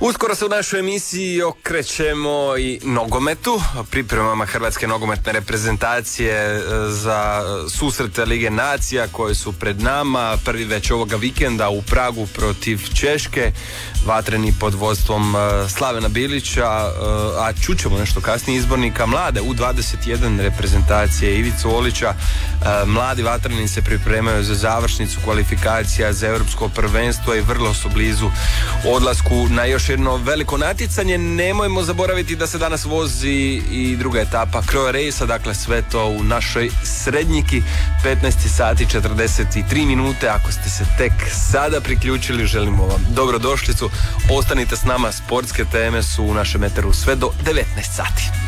Uskoro se u našoj emisiji okrećemo i nogometu, pripremama Hrvatske nogometne reprezentacije za susrete Lige nacija koje su pred nama. Prvi već ovoga vikenda u Pragu protiv Češke, vatreni pod vodstvom Slavena Bilića, a čućemo nešto kasnije izbornika mlade U21 reprezentacije Ivicu Olića. Mladi vatreni se pripremaju za završnicu kvalifikacija za europsko prvenstvo i vrlo su blizu odlasku na još jedno veliko natjecanje. Nemojmo zaboraviti da se danas vozi i druga etapa Croix Race, dakle sve to u našoj Srednjiki, 15 sati 43 minute. Ako ste se tek sada priključili, želimo vam dobrodošlicu. Ostanite s nama, sportske teme su u našem eteru sve do 19 sati.